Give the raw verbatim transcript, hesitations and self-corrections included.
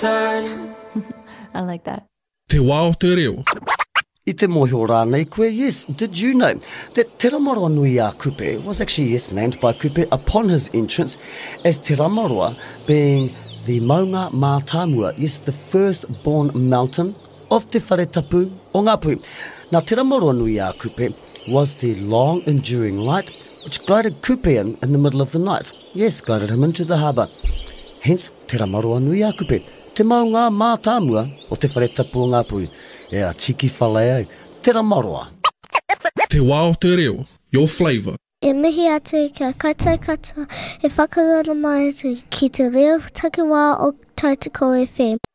I like that. Te wā o te reo. I te mohi o rānei koe, yes, did you know that Te Ramaroa Nui a Kupe was actually, yes, named by Kupe upon his entrance as Te Ramaroa, being the Maunga Mātāmua, yes, the first-born mountain of Te Whare Tapu o Ngāpuhi. Now, Te Ramaroa Nui a Kupe was the long, enduring light which guided Kupe in, in the middle of the night. Yes, guided him into the harbour. Hence, Te Ramaroa Nui a Kupe, Te Maunga Mātāmua o Te Whare Tapu o Ngāpuhi. Yeah, tiki whale au. Te Ramaroa. Te wā o te reo. Your flavour. E mihi atu kia kaitai katoa e whakarara mai atu ki te reo take wā o Tautoko F M.